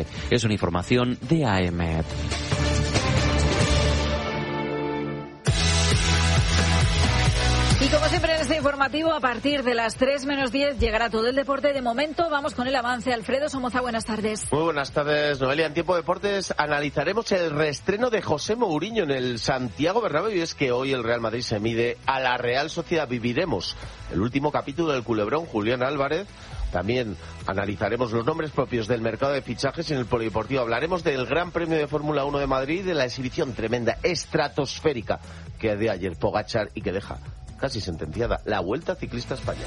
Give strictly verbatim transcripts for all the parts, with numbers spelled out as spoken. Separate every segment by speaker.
Speaker 1: doce. Es una información de A E M E T.
Speaker 2: Y como siempre en este informativo, a partir de las tres menos diez llegará todo el deporte. De momento vamos con el avance. Alfredo Somoza, buenas tardes.
Speaker 3: Muy buenas tardes, Noelia. En Tiempo Deportes analizaremos el reestreno de José Mourinho en el Santiago Bernabéu, y es que hoy el Real Madrid se mide a la Real Sociedad. Viviremos el último capítulo del culebrón Julián Álvarez. También analizaremos los nombres propios del mercado de fichajes en el Polideportivo. Hablaremos del Gran Premio de Fórmula uno de Madrid y de la exhibición tremenda, estratosférica, que de ayer Pogačar y que deja casi sentenciada la Vuelta Ciclista a España.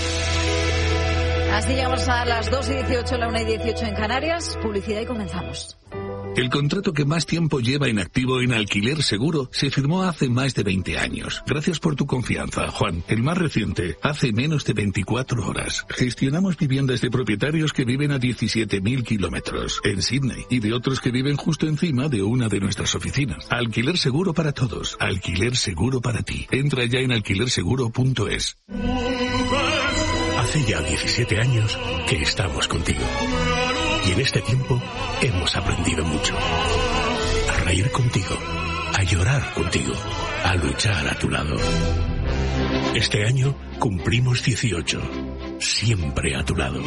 Speaker 2: Así llegamos a las dos y dieciocho, la una y dieciocho en Canarias. Publicidad y comenzamos.
Speaker 4: El contrato que más tiempo lleva en activo en Alquiler Seguro se firmó hace más de veinte años. Gracias por tu confianza, Juan. El más reciente, hace menos de veinticuatro horas. Gestionamos viviendas de propietarios que viven a diecisiete mil kilómetros en Sydney y de otros que viven justo encima de una de nuestras oficinas. Alquiler Seguro para todos. Alquiler Seguro para ti. Entra ya en alquiler seguro punto es.
Speaker 5: Hace ya diecisiete años que estamos contigo. Y en este tiempo hemos aprendido mucho. A reír contigo, a llorar contigo, a luchar a tu lado. Este año cumplimos dieciocho, siempre a tu lado.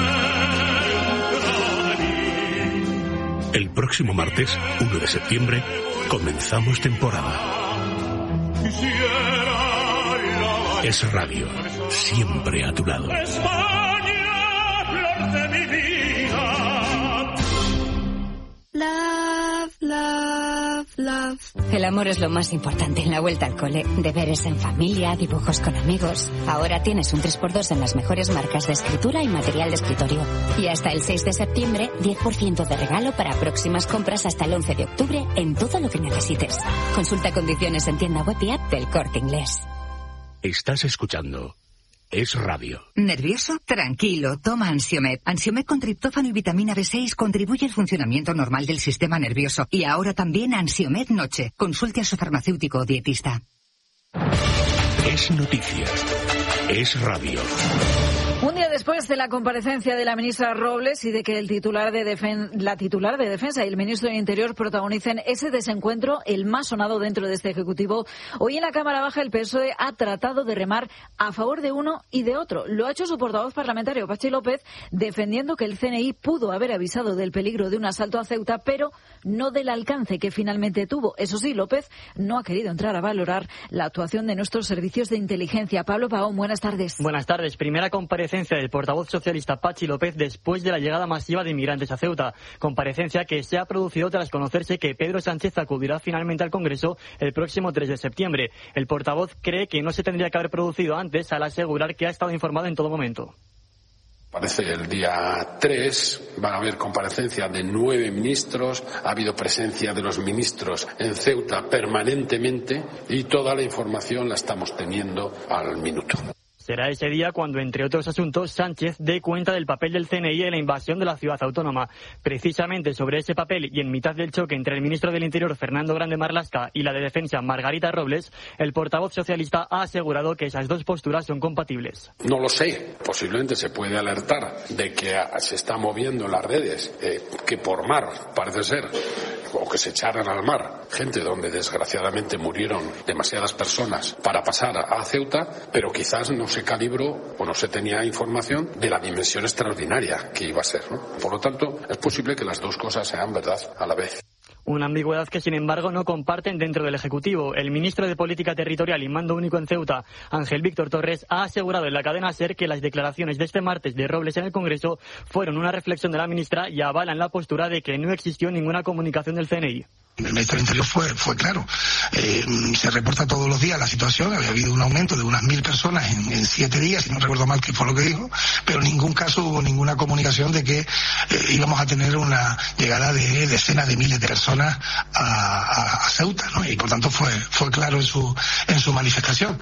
Speaker 5: El próximo martes, uno de septiembre, comenzamos temporada. Es Radio, siempre a tu lado.
Speaker 6: Love, love, love.
Speaker 7: El amor es lo más importante en la vuelta al cole. Deberes en familia, dibujos con amigos. Ahora tienes un tres por dos en las mejores marcas de escritura y material de escritorio. Y hasta el seis de septiembre, diez por ciento de regalo para próximas compras hasta el once de octubre en todo lo que necesites. Consulta condiciones en tienda web y app del Corte Inglés.
Speaker 5: Estás escuchando Es Radio.
Speaker 8: ¿Nervioso? Tranquilo, toma Ansiomed. Ansiomed con triptófano y vitamina B seis contribuye al funcionamiento normal del sistema nervioso. Y ahora también Ansiomed Noche. Consulte a su farmacéutico o dietista.
Speaker 5: Es noticia. Es radio.
Speaker 2: Un día después de la comparecencia de la ministra Robles y de que el titular de defen- la titular de Defensa y el ministro de Interior protagonicen ese desencuentro, el más sonado dentro de este Ejecutivo, hoy en la Cámara Baja el P S O E ha tratado de remar a favor de uno y de otro. Lo ha hecho su portavoz parlamentario, Patxi López, defendiendo que el C N I pudo haber avisado del peligro de un asalto a Ceuta, pero no del alcance que finalmente tuvo. Eso sí, López no ha querido entrar a valorar la actuación de nuestros servicios de inteligencia. Pablo Pagón, buenas tardes.
Speaker 9: Buenas tardes. Primera comparecencia del portavoz socialista Patxi López después de la llegada masiva de inmigrantes a Ceuta. Comparecencia que se ha producido tras conocerse que Pedro Sánchez acudirá finalmente al Congreso el próximo tres de septiembre. El portavoz cree que no se tendría que haber producido antes, al asegurar que ha estado informado en todo momento.
Speaker 10: Parece que el día tres van a haber comparecencia de nueve ministros, ha habido presencia de los ministros en Ceuta permanentemente y toda la información la estamos teniendo al minuto.
Speaker 9: Será ese día cuando, entre otros asuntos, Sánchez dé cuenta del papel del C N I en la invasión de la ciudad autónoma. Precisamente sobre ese papel y en mitad del choque entre el ministro del Interior, Fernando Grande Marlaska, y la de Defensa, Margarita Robles, el portavoz socialista ha asegurado que esas dos posturas son compatibles.
Speaker 10: No lo sé. Posiblemente se puede alertar de que se está moviendo en las redes, eh, que por mar, parece ser, o que se echaran al mar gente donde desgraciadamente murieron demasiadas personas para pasar a Ceuta, pero quizás no se calibró o no se tenía información de la dimensión extraordinaria que iba a ser, ¿no? Por lo tanto, es posible que las dos cosas sean verdad a la vez.
Speaker 9: Una ambigüedad que, sin embargo, no comparten dentro del Ejecutivo. El ministro de Política Territorial y Mando Único en Ceuta, Ángel Víctor Torres, ha asegurado en la cadena SER que las declaraciones de este martes de Robles en el Congreso fueron una reflexión de la ministra y avalan la postura de que no existió ninguna comunicación del C N I.
Speaker 11: El ministro del Interior fue, fue claro. Eh, se reporta todos los días la situación. Había habido un aumento de unas mil personas en, en siete días, si no recuerdo mal que fue lo que dijo, pero en ningún caso hubo ninguna comunicación de que eh, íbamos a tener una llegada de decenas de miles de personas a, a, a Ceuta, ¿no? Y por tanto fue, fue claro en su, en su manifestación.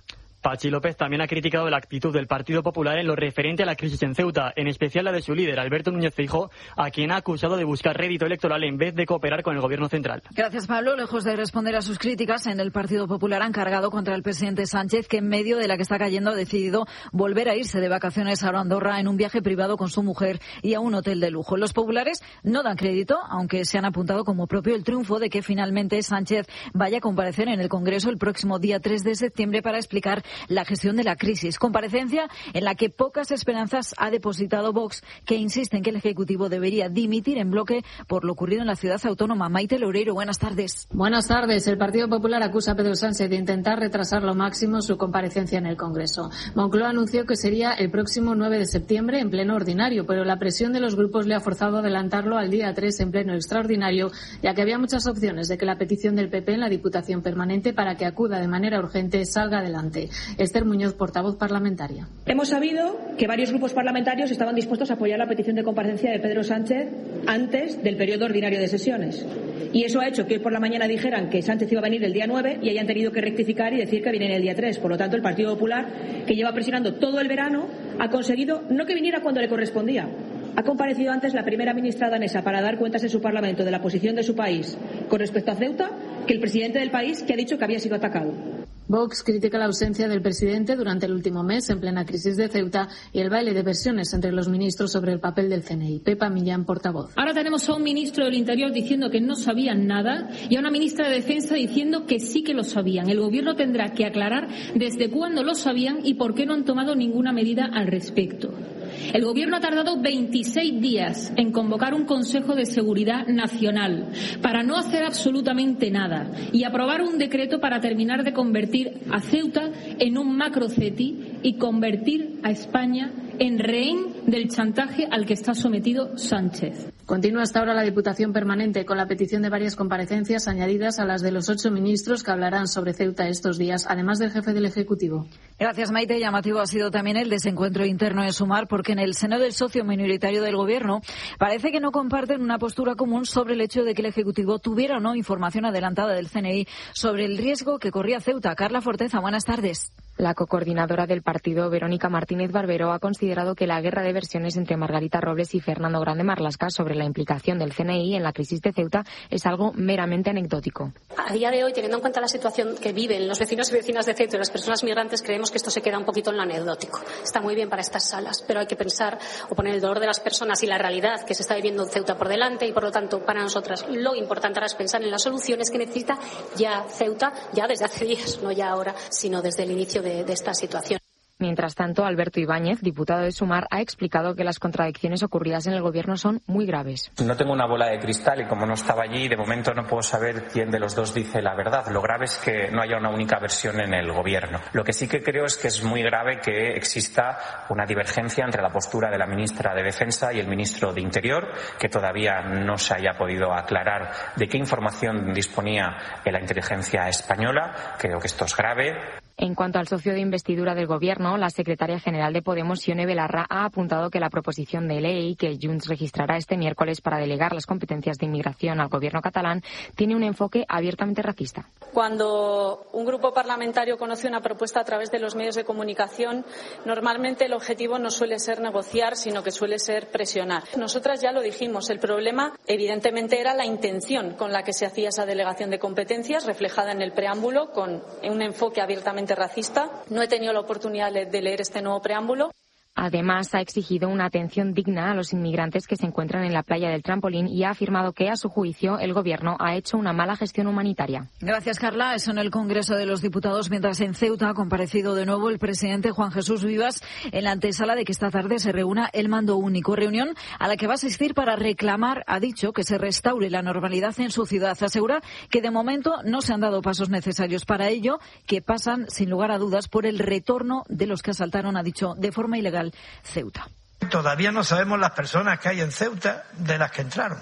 Speaker 9: Patxi López también ha criticado la actitud del Partido Popular en lo referente a la crisis en Ceuta, en especial la de su líder, Alberto Núñez Feijóo, a quien ha acusado de buscar rédito electoral en vez de cooperar con el gobierno central.
Speaker 2: Gracias, Pablo. Lejos de responder a sus críticas, en el Partido Popular han cargado contra el presidente Sánchez, que en medio de la que está cayendo ha decidido volver a irse de vacaciones a Andorra en un viaje privado con su mujer y a un hotel de lujo. Los populares no dan crédito, aunque se han apuntado como propio el triunfo de que finalmente Sánchez vaya a comparecer en el Congreso el próximo día tres de septiembre para explicar la gestión de la crisis. Comparecencia en la que pocas esperanzas ha depositado Vox, que insiste en que el Ejecutivo debería dimitir en bloque por lo ocurrido en la ciudad autónoma. Maite Loureiro, buenas tardes.
Speaker 12: Buenas tardes. El Partido Popular acusa a Pedro Sánchez de intentar retrasar lo máximo su comparecencia en el Congreso. Moncloa anunció que sería el próximo nueve de septiembre en pleno ordinario, pero la presión de los grupos le ha forzado a adelantarlo al día tres en pleno extraordinario, ya que había muchas opciones de que la petición del P P en la Diputación Permanente para que acuda de manera urgente salga adelante. Esther Muñoz, portavoz parlamentaria.
Speaker 13: Hemos sabido que varios grupos parlamentarios estaban dispuestos a apoyar la petición de comparecencia de Pedro Sánchez antes del periodo ordinario de sesiones. Y eso ha hecho que hoy por la mañana dijeran que Sánchez iba a venir el día nueve y hayan tenido que rectificar y decir que viene el día tres. Por lo tanto, el Partido Popular, que lleva presionando todo el verano, ha conseguido no que viniera cuando le correspondía. Ha comparecido antes la primera ministra danesa para dar cuentas en su Parlamento de la posición de su país con respecto a Ceuta que el presidente del país, que ha dicho que había sido atacado.
Speaker 12: Vox critica la ausencia del presidente durante el último mes en plena crisis de Ceuta y el baile de versiones entre los ministros sobre el papel del C N I. Pepa Millán, portavoz.
Speaker 14: Ahora tenemos a un ministro del Interior diciendo que no sabían nada y a una ministra de Defensa diciendo que sí que lo sabían. El Gobierno tendrá que aclarar desde cuándo lo sabían y por qué no han tomado ninguna medida al respecto. El Gobierno ha tardado veintiséis días en convocar un Consejo de Seguridad Nacional para no hacer absolutamente nada y aprobar un decreto para terminar de convertir a Ceuta en un macroceti y convertir a España en rehén del chantaje al que está sometido Sánchez.
Speaker 12: Continúa hasta ahora la Diputación Permanente con la petición de varias comparecencias añadidas a las de los ocho ministros que hablarán sobre Ceuta estos días, además del jefe del Ejecutivo.
Speaker 2: Gracias, Maite. Llamativo ha sido también el desencuentro interno en Sumar, porque en el seno del socio minoritario del Gobierno parece que no comparten una postura común sobre el hecho de que el Ejecutivo tuviera o no información adelantada del C N I sobre el riesgo que corría Ceuta. Carla Forteza, buenas tardes.
Speaker 15: La cocoordinadora del partido, Verónica Martínez Barbero, ha considerado que la guerra de versiones entre Margarita Robles y Fernando Grande Marlaska sobre la implicación del C N I en la crisis de Ceuta es algo meramente anecdótico.
Speaker 16: A día de hoy, teniendo en cuenta la situación que viven los vecinos y vecinas de Ceuta y las personas migrantes, creemos que esto se queda un poquito en lo anecdótico. Está muy bien para estas salas, pero hay que pensar o poner el dolor de las personas y la realidad que se está viviendo en Ceuta por delante y, por lo tanto, para nosotras lo importante ahora es pensar en las soluciones que necesita ya Ceuta, ya desde hace días, no ya ahora, sino desde el inicio de, de esta situación.
Speaker 15: Mientras tanto, Alberto Ibáñez, diputado de Sumar, ha explicado que las contradicciones ocurridas en el Gobierno son muy graves.
Speaker 17: No tengo una bola de cristal y como no estaba allí, de momento no puedo saber quién de los dos dice la verdad. Lo grave es que no haya una única versión en el Gobierno. Lo que sí que creo es que es muy grave que exista una divergencia entre la postura de la ministra de Defensa y el ministro de Interior, que todavía no se haya podido aclarar de qué información disponía la inteligencia española. Creo que esto es grave.
Speaker 15: En cuanto al socio de investidura del Gobierno, la secretaria general de Podemos, Ione Belarra, ha apuntado que la proposición de ley que Junts registrará este miércoles para delegar las competencias de inmigración al Gobierno catalán tiene un enfoque abiertamente racista.
Speaker 18: Cuando un grupo parlamentario conoce una propuesta a través de los medios de comunicación, normalmente el objetivo no suele ser negociar, sino que suele ser presionar. Nosotras ya lo dijimos, el problema evidentemente era la intención con la que se hacía esa delegación de competencias, reflejada en el preámbulo, con un enfoque abiertamente racista. No he tenido la oportunidad de leer este nuevo preámbulo.
Speaker 15: Además, ha exigido una atención digna a los inmigrantes que se encuentran en la playa del Trampolín y ha afirmado que, a su juicio, el Gobierno ha hecho una mala gestión humanitaria.
Speaker 2: Gracias, Carla. Eso en el Congreso de los Diputados, mientras en Ceuta ha comparecido de nuevo el presidente Juan Jesús Vivas en la antesala de que esta tarde se reúna el mando único. Reunión a la que va a asistir para reclamar, ha dicho, que se restaure la normalidad en su ciudad. Asegura que de momento no se han dado pasos necesarios para ello, que pasan, sin lugar a dudas, por el retorno de los que asaltaron, ha dicho, de forma ilegal Ceuta.
Speaker 19: Todavía no sabemos las personas que hay en Ceuta de las que entraron.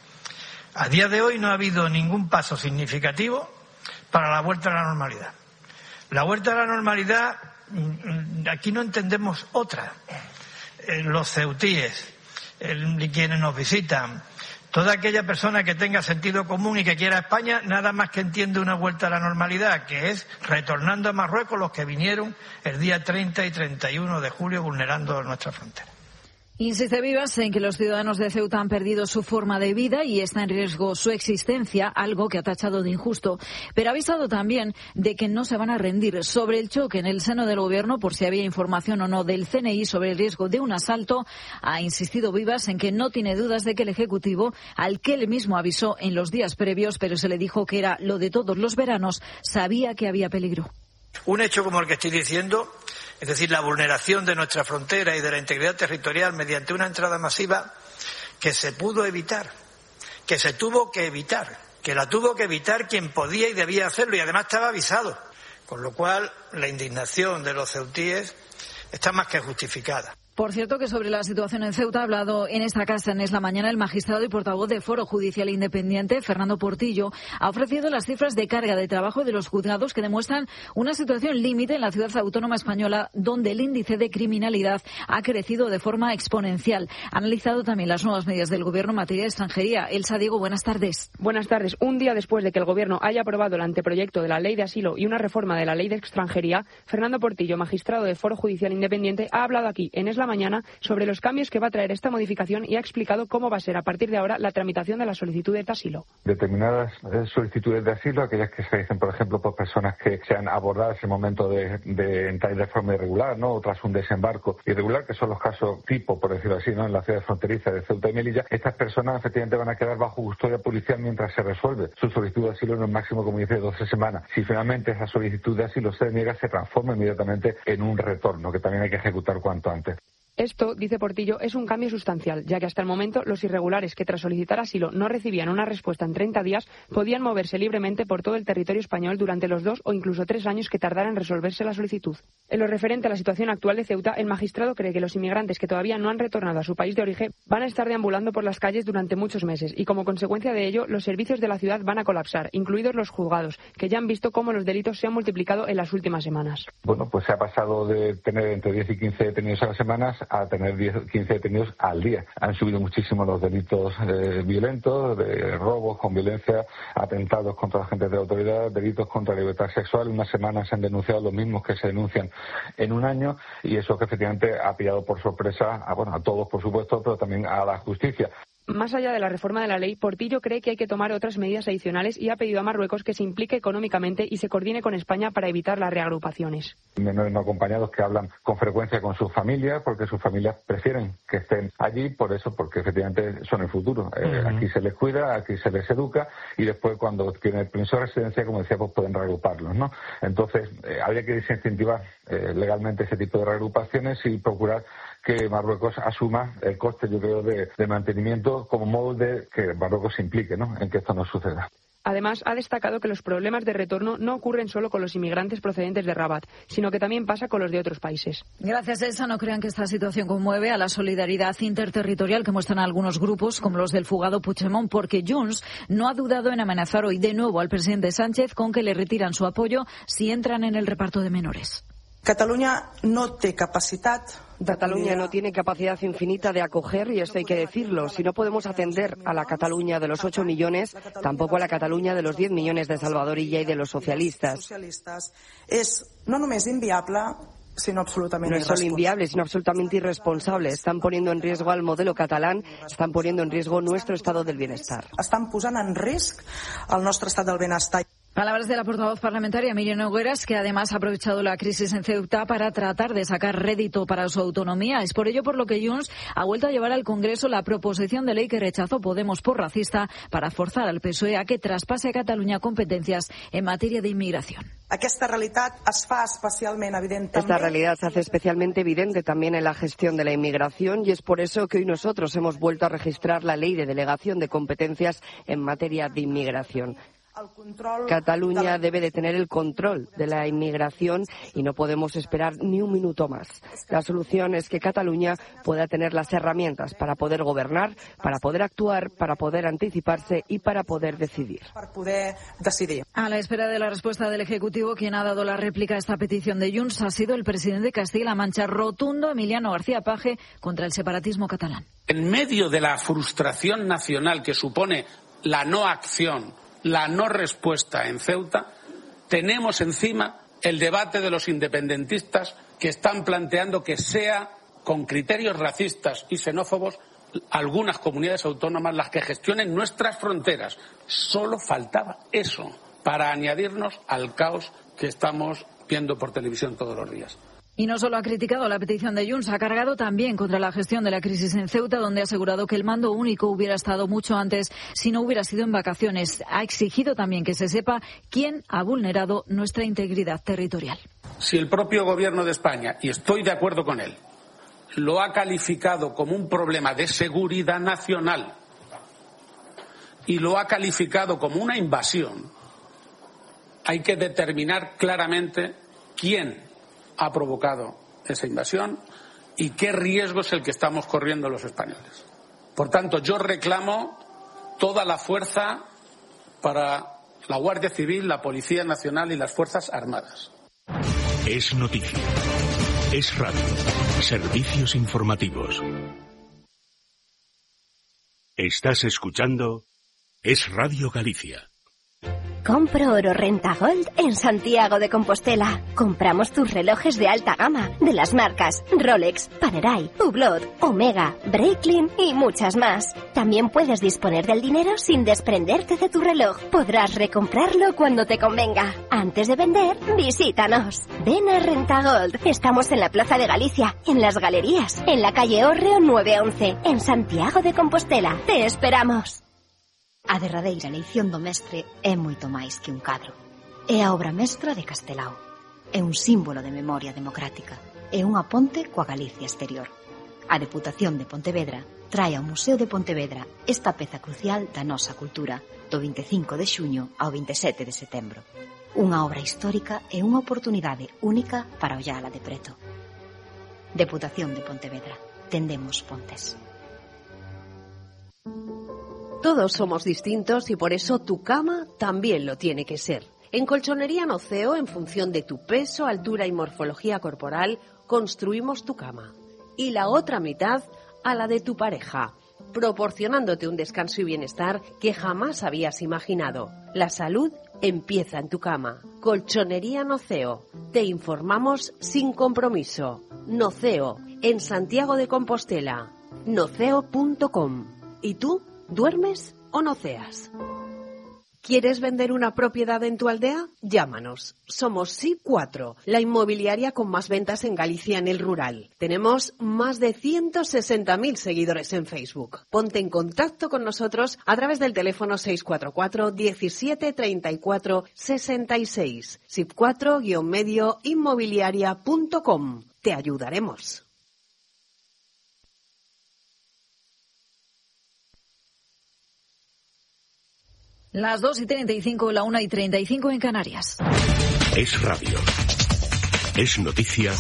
Speaker 19: A día de hoy no ha habido ningún paso significativo para la vuelta a la normalidad. La vuelta a la normalidad, aquí no entendemos otra. Los ceutíes, quienes nos visitan, Toda aquella persona que tenga sentido común y que quiera España, nada más que entiende una vuelta a la normalidad, que es retornando a Marruecos los que vinieron el día treinta y treinta y uno de julio vulnerando nuestra frontera.
Speaker 2: Insiste Vivas en que los ciudadanos de Ceuta han perdido su forma de vida y está en riesgo su existencia, algo que ha tachado de injusto, pero ha avisado también de que no se van a rendir. Sobre el choque en el seno del Gobierno, por si había información o no del C N I sobre el riesgo de un asalto, ha insistido Vivas en que no tiene dudas de que el Ejecutivo, al que él mismo avisó en los días previos, pero se le dijo que era lo de todos los veranos, sabía que había peligro.
Speaker 19: Un hecho como el que estoy diciendo, es decir, la vulneración de nuestra frontera y de la integridad territorial mediante una entrada masiva que se pudo evitar, que se tuvo que evitar, que la tuvo que evitar quien podía y debía hacerlo y además estaba avisado. Con lo cual, la indignación de los ceutíes está más que justificada.
Speaker 2: Por cierto, que sobre la situación en Ceuta ha hablado en esta casa en Es la Mañana el magistrado y portavoz de Foro Judicial Independiente, Fernando Portillo. Ha ofrecido las cifras de carga de trabajo de los juzgados que demuestran una situación límite en la ciudad autónoma española, donde el índice de criminalidad ha crecido de forma exponencial. Ha analizado también las nuevas medidas del Gobierno en materia de extranjería. Elsa Diego, buenas tardes.
Speaker 20: Buenas tardes. Un día después de que el Gobierno haya aprobado el anteproyecto de la Ley de Asilo y una reforma de la Ley de Extranjería, Fernando Portillo, magistrado de Foro Judicial Independiente, ha hablado aquí en Es la Mañana sobre los cambios que va a traer esta modificación y ha explicado cómo va a ser a partir de ahora la tramitación de las solicitudes de asilo.
Speaker 21: Determinadas solicitudes de asilo, aquellas que se dicen, por ejemplo, por personas que sean abordadas en el momento de, de entrar de forma irregular, ¿no? O tras un desembarco irregular, que son los casos tipo, por decirlo así, ¿no? En la ciudad fronteriza de Ceuta y Melilla, estas personas efectivamente van a quedar bajo custodia policial mientras se resuelve su solicitud de asilo en un máximo, como dice, de doce semanas. Si finalmente esa solicitud de asilo se niega, se transforma inmediatamente en un retorno, que también hay que ejecutar cuanto antes.
Speaker 20: Esto, dice Portillo, es un cambio sustancial, ya que hasta el momento los irregulares que tras solicitar asilo no recibían una respuesta en treinta días podían moverse libremente por todo el territorio español durante los dos o incluso tres años que tardara en resolverse la solicitud. En lo referente a la situación actual de Ceuta, el magistrado cree que los inmigrantes que todavía no han retornado a su país de origen van a estar deambulando por las calles durante muchos meses y, como consecuencia de ello, los servicios de la ciudad van a colapsar, incluidos los juzgados, que ya han visto cómo los delitos se han multiplicado en las últimas semanas.
Speaker 21: Bueno, pues se ha pasado de tener entre diez y quince detenidos a las semanas a tener diez o quince detenidos al día. Han subido muchísimo los delitos eh, violentos, de robos con violencia, atentados contra agentes de autoridad, delitos contra la libertad sexual. Una semana se han denunciado los mismos que se denuncian en un año, y eso que efectivamente ha pillado por sorpresa a, bueno, a todos, por supuesto, pero también a la justicia.
Speaker 20: Más allá de la reforma de la ley, Portillo cree que hay que tomar otras medidas adicionales y ha pedido a Marruecos que se implique económicamente y se coordine con España para evitar las reagrupaciones.
Speaker 21: Menores no acompañados que hablan con frecuencia con sus familias, porque sus familias prefieren que estén allí, por eso, porque efectivamente son el futuro. Eh, uh-huh. Aquí se les cuida, aquí se les educa, y después cuando tienen el permiso de residencia, como decía, pues pueden reagruparlos, ¿no? Entonces, eh, habría que desincentivar eh, legalmente ese tipo de reagrupaciones y procurar que Marruecos asuma el coste, yo creo, de, de mantenimiento como modo de que Marruecos se implique, ¿no?, en que esto no suceda.
Speaker 20: Además, ha destacado que los problemas de retorno no ocurren solo con los inmigrantes procedentes de Rabat, sino que también pasa con los de otros países.
Speaker 2: Gracias, Elsa. No crean que esta situación conmueve a la solidaridad interterritorial que muestran algunos grupos, como los del fugado Puigdemont, porque Junts no ha dudado en amenazar hoy de nuevo al presidente Sánchez con que le retiran su apoyo si entran en el reparto de menores.
Speaker 22: Cataluña no tiene capacidad.
Speaker 23: Cataluña no tiene capacidad infinita de acoger, y esto hay que decirlo. Si no podemos atender a la Cataluña de los ocho millones, tampoco a la Cataluña de los diez millones de Salvador Illa y de los socialistas.
Speaker 22: Es no només inviable, sino absolutamente
Speaker 23: No es solo inviable, sino absolutamente irresponsable. Están poniendo en riesgo al modelo catalán, están poniendo en riesgo nuestro estado del bienestar.
Speaker 22: Están posant en risc el nostre estat del benestar.
Speaker 2: Palabras de la portavoz parlamentaria Miriam Nogueras, que además ha aprovechado la crisis en Ceuta para tratar de sacar rédito para su autonomía. Es por ello por lo que Junts ha vuelto a llevar al Congreso la proposición de ley que rechazó Podemos por racista para forzar al P S O E a que traspase a Cataluña competencias en materia de inmigración.
Speaker 22: Esta realidad es fa especialmente evidente.
Speaker 23: Esta realidad se hace especialmente evidente también en la gestión de la inmigración, y es por eso que hoy nosotros hemos vuelto a registrar la ley de delegación de competencias en materia de inmigración. Cataluña debe de tener el control de la inmigración y no podemos esperar ni un minuto más. La solución es que Cataluña pueda tener las herramientas para poder gobernar, para poder actuar, para poder anticiparse y para poder decidir.
Speaker 2: A la espera de la respuesta del Ejecutivo, quien ha dado la réplica a esta petición de Junts ha sido el presidente de Castilla-La Mancha, rotundo Emiliano García Paje, contra el separatismo catalán.
Speaker 10: En medio de la frustración nacional que supone la no acción, la no respuesta en Ceuta, tenemos encima el debate de los independentistas que están planteando que sea con criterios racistas y xenófobos algunas comunidades autónomas las que gestionen nuestras fronteras. Solo faltaba eso para añadirnos al caos que estamos viendo por televisión todos los días.
Speaker 2: Y no solo ha criticado la petición de Junts, ha cargado también contra la gestión de la crisis en Ceuta, donde ha asegurado que el mando único hubiera estado mucho antes si no hubiera sido en vacaciones. Ha exigido también que se sepa quién ha vulnerado nuestra integridad territorial.
Speaker 10: Si el propio Gobierno de España, y estoy de acuerdo con él, lo ha calificado como un problema de seguridad nacional y lo ha calificado como una invasión, hay que determinar claramente quién ha provocado esa invasión y qué riesgo es el que estamos corriendo los españoles. Por tanto, yo reclamo toda la fuerza para la Guardia Civil, la Policía Nacional y las Fuerzas Armadas.
Speaker 5: Es noticia. Es radio. Servicios informativos. Estás escuchando Es Radio Galicia.
Speaker 1: Compro oro Renta Gold en Santiago de Compostela. Compramos tus relojes de alta gama de las marcas Rolex, Panerai, Hublot, Omega, Breitling y muchas más. También puedes disponer del dinero sin desprenderte de tu reloj. Podrás recomprarlo cuando te convenga. Antes de vender, visítanos. Ven a Renta Gold. Estamos en la Plaza de Galicia, en las Galerías, en la calle Hórreo nueve once, en Santiago de Compostela. Te esperamos.
Speaker 3: A derradeira eleición do mestre é moito máis que un cadro. É a obra mestra de Castelao. É un símbolo de memoria democrática. É unha ponte coa Galicia exterior. A Deputación de Pontevedra trae ao Museo de Pontevedra esta peza crucial da nosa cultura do vinte e cinco de xuño ao vinte e sete de setembro. Unha obra histórica e unha oportunidade única para ollala de preto. Deputación de Pontevedra. Tendemos pontes.
Speaker 4: Todos somos distintos y por eso tu cama también lo tiene que ser. En Colchonería Noceo, en función de tu peso, altura y morfología corporal, construimos tu cama. Y la otra mitad a la de tu pareja, proporcionándote un descanso y bienestar que jamás habías imaginado. La salud empieza en tu cama. Colchonería Noceo. Te informamos sin compromiso. Noceo, en Santiago de Compostela. noceo punto com. ¿Y tú? ¿Duermes o noceas? ¿Quieres vender una propiedad en tu aldea? Llámanos. Somos S I cuatro, la inmobiliaria con más ventas en Galicia en el rural. Tenemos más de ciento sesenta mil seguidores en Facebook. Ponte en contacto con nosotros a través del teléfono seis cuatro cuatro, diecisiete, treinta y cuatro, sesenta y seis. S I cuatro guion medio inmobiliaria punto com. Te ayudaremos.
Speaker 2: Las dos y treinta y cinco, la una y treinta y cinco en Canarias.
Speaker 5: Es radio. Es noticia.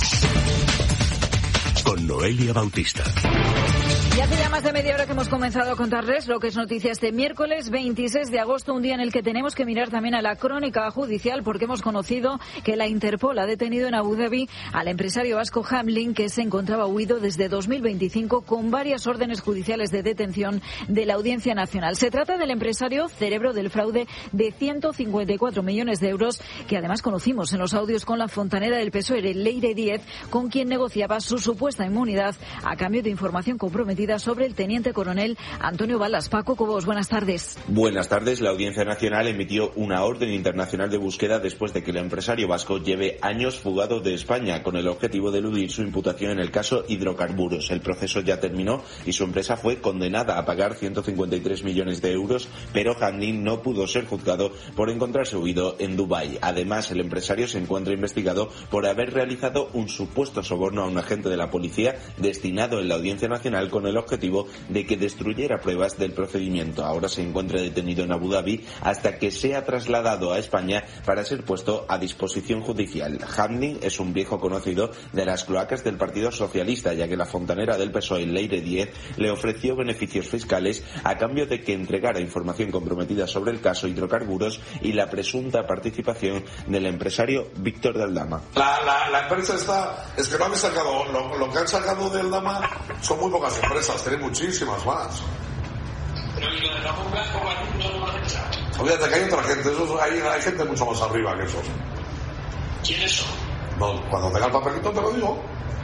Speaker 5: Con Noelia Bautista.
Speaker 2: Y hace ya más de media hora que hemos comenzado a contarles lo que es noticia este miércoles veintiséis de agosto, un día en el que tenemos que mirar también a la crónica judicial, porque hemos conocido que la Interpol ha detenido en Abu Dhabi al empresario vasco Hamlin, que se encontraba huido desde dos mil veinticinco con varias órdenes judiciales de detención de la Audiencia Nacional. Se trata del empresario cerebro del fraude de ciento cincuenta y cuatro millones de euros, que además conocimos en los audios con la fontanera del P S O E, Leire Díez, con quien negociaba su supuesta inmunidad a cambio de información comprometida sobre el teniente coronel Antonio Balas. Paco Cobos, buenas tardes.
Speaker 24: Buenas tardes. La Audiencia Nacional emitió una orden internacional de búsqueda después de que el empresario vasco lleve años fugado de España con el objetivo de eludir su imputación en el caso hidrocarburos. El proceso ya terminó y su empresa fue condenada a pagar ciento cincuenta y tres millones de euros, pero Hamlin no pudo ser juzgado por encontrarse huido en Dubái. Además, el empresario se encuentra investigado por haber realizado un supuesto soborno a un agente de la policía destinado en la Audiencia Nacional con el objetivo de que destruyera pruebas del procedimiento. Ahora se encuentra detenido en Abu Dhabi hasta que sea trasladado a España para ser puesto a disposición judicial. Hamdin es un viejo conocido de las cloacas del Partido Socialista, ya que la fontanera del P S O E, Leire Díez, le ofreció beneficios fiscales a cambio de que entregara información comprometida sobre el caso hidrocarburos y la presunta participación del empresario Víctor de Aldama.
Speaker 6: La, la, la empresa está, es que no han sacado, lo, lo que han sacado de Aldama son muy pocas empresas, tienen muchísimas más.
Speaker 7: Pero ¿y lo de la bomba no lo han hecho?
Speaker 6: Olvídate que hay otra gente, esos, hay, hay gente mucho más arriba que esos.
Speaker 7: ¿Quiénes son?
Speaker 6: No, cuando tenga el papelito te lo digo.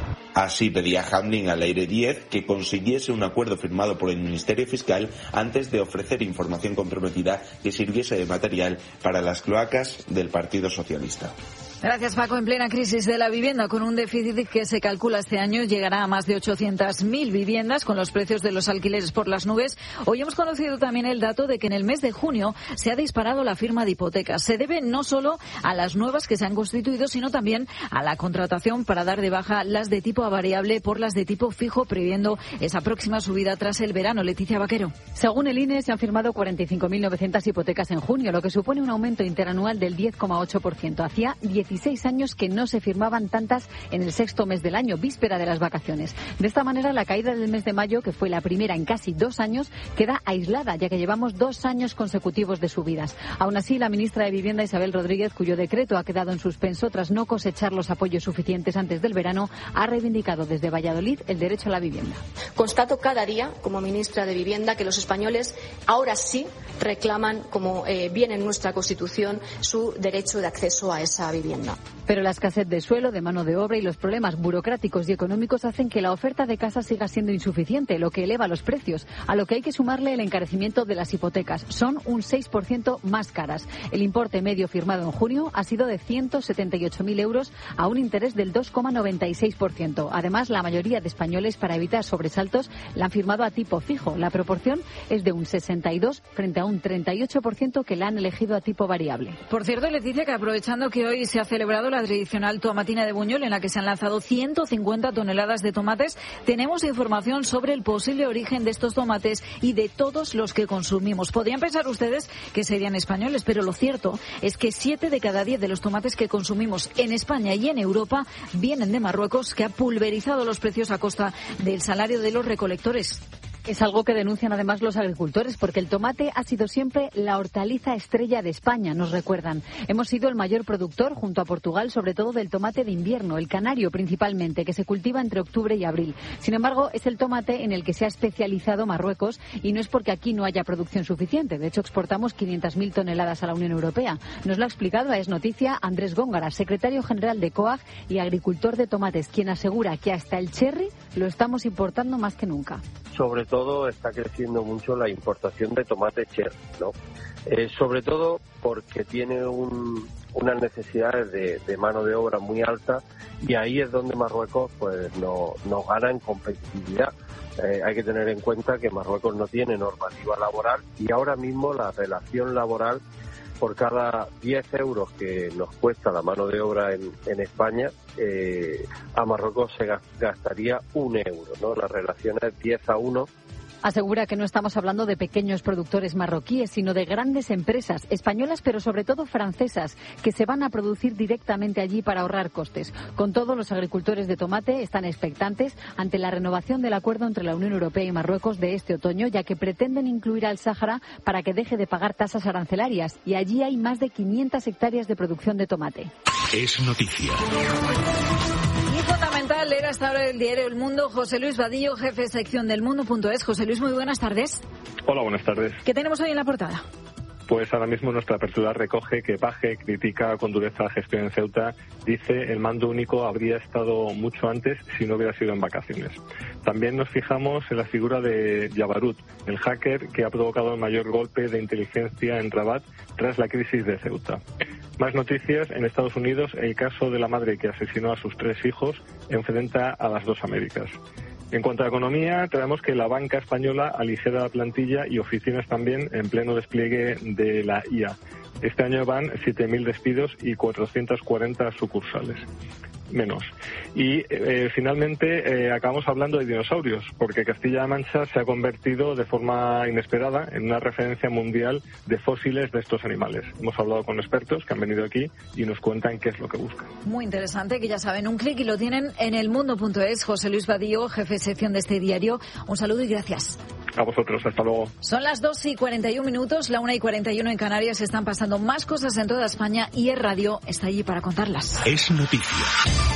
Speaker 24: Así pedía Hamdin a Leire Díez que consiguiese un acuerdo firmado por el Ministerio Fiscal antes de ofrecer información comprometida que sirviese de material para las cloacas del Partido Socialista.
Speaker 2: Gracias, Paco. En plena crisis de la vivienda, con un déficit que se calcula este año llegará a más de ochocientas mil viviendas, con los precios de los alquileres por las nubes. Hoy hemos conocido también el dato de que en el mes de junio se ha disparado la firma de hipotecas. Se debe no solo a las nuevas que se han constituido, sino también a la contratación para dar de baja las de tipo variable por las de tipo fijo, previendo esa próxima subida tras el verano. Leticia Vaquero.
Speaker 8: Según el I N E, se han firmado cuarenta y cinco mil novecientas hipotecas en junio, lo que supone un aumento interanual del diez coma ocho por ciento. Hacía dieciséis años que no se firmaban tantas en el sexto mes del año, víspera de las vacaciones. De esta manera, la caída del mes de mayo, que fue la primera en casi dos años, queda aislada, ya que llevamos dos años consecutivos de subidas. Aún así, la ministra de Vivienda, Isabel Rodríguez, cuyo decreto ha quedado en suspenso tras no cosechar los apoyos suficientes antes del verano, ha reivindicado desde Valladolid el derecho a la vivienda.
Speaker 11: Constato cada día, como ministra de Vivienda, que los españoles ahora sí reclaman, como eh, viene en nuestra Constitución, su derecho de acceso a esa vivienda.
Speaker 8: Pero la escasez de suelo, de mano de obra y los problemas burocráticos y económicos hacen que la oferta de casas siga siendo insuficiente, lo que eleva los precios, a lo que hay que sumarle el encarecimiento de las hipotecas. Son un seis por ciento más caras. El importe medio firmado en junio ha sido de ciento setenta y ocho mil euros a un interés del dos coma noventa y seis por ciento. Además, la mayoría de españoles, para evitar sobresaltos, la han firmado a tipo fijo. La proporción es de un sesenta y dos frente a un treinta y ocho por ciento que la han elegido a tipo variable.
Speaker 2: Por cierto, Leticia, que aprovechando que hoy se ha celebrado la tradicional tomatina de Buñol, en la que se han lanzado ciento cincuenta toneladas de tomates, tenemos información sobre el posible origen de estos tomates y de todos los que consumimos. Podrían pensar ustedes que serían españoles, pero lo cierto es que siete de cada diez de los tomates que consumimos en España y en Europa vienen de Marruecos, que ha pulverizado los precios a costa del salario de los recolectores.
Speaker 8: Es algo que denuncian además los agricultores, porque el tomate ha sido siempre la hortaliza estrella de España, nos recuerdan. Hemos sido el mayor productor, junto a Portugal, sobre todo del tomate de invierno, el canario principalmente, que se cultiva entre octubre y abril. Sin embargo, es el tomate en el que se ha especializado Marruecos, y no es porque aquí no haya producción suficiente. De hecho, exportamos quinientas mil toneladas a la Unión Europea. Nos lo ha explicado a Es Noticia Andrés Góngara, secretario general de COAG y agricultor de tomates, quien asegura que hasta el cherry lo estamos importando más que nunca.
Speaker 25: Sobre todo está creciendo mucho la importación de tomate cherry, ¿no? Eh, sobre todo porque tiene un, unas necesidades de, de mano de obra muy alta, y ahí es donde Marruecos pues no, no gana en competitividad. Eh, hay que tener en cuenta que Marruecos no tiene normativa laboral, y ahora mismo la relación laboral, por cada diez euros que nos cuesta la mano de obra en, en España, eh, a Marruecos se gastaría un euro, ¿no? La relación es diez a uno.
Speaker 8: Asegura que no estamos hablando de pequeños productores marroquíes, sino de grandes empresas españolas, pero sobre todo francesas, que se van a producir directamente allí para ahorrar costes. Con todo, los agricultores de tomate están expectantes ante la renovación del acuerdo entre la Unión Europea y Marruecos de este otoño, ya que pretenden incluir al Sáhara para que deje de pagar tasas arancelarias, y allí hay más de quinientas hectáreas de producción de tomate.
Speaker 5: Es noticia.
Speaker 2: Y fundamental leer hasta ahora el diario El Mundo. José Luis Vadillo, jefe de sección del Mundo punto es. José Luis, muy buenas tardes.
Speaker 26: Hola, buenas tardes.
Speaker 2: ¿Qué tenemos hoy en la portada?
Speaker 26: Pues ahora mismo nuestra apertura recoge que Paje critica con dureza la gestión en Ceuta. Dice el mando único habría estado mucho antes si no hubiera sido en vacaciones. También nos fijamos en la figura de Jabarut, el hacker que ha provocado el mayor golpe de inteligencia en Rabat tras la crisis de Ceuta. Más noticias. En Estados Unidos, el caso de la madre que asesinó a sus tres hijos enfrenta a las dos Américas. En cuanto a economía, tenemos que la banca española aligera la plantilla y oficinas también en pleno despliegue de la I A. Este año van siete mil despidos y cuatrocientas cuarenta sucursales. menos. Y eh, finalmente eh, acabamos hablando de dinosaurios, porque Castilla-La Mancha se ha convertido de forma inesperada en una referencia mundial de fósiles de estos animales. Hemos hablado con expertos que han venido aquí y nos cuentan qué es lo que buscan.
Speaker 2: Muy interesante, que ya saben, un clic y lo tienen en elmundo punto es. José Luis Vadillo, jefe de sección de este diario, un saludo y gracias.
Speaker 26: A vosotros, hasta luego.
Speaker 2: Son las dos y cuarenta y un minutos, la una y cuarenta y uno en Canarias. Están pasando más cosas en toda España y Es Radio está allí para contarlas.
Speaker 5: Es noticia.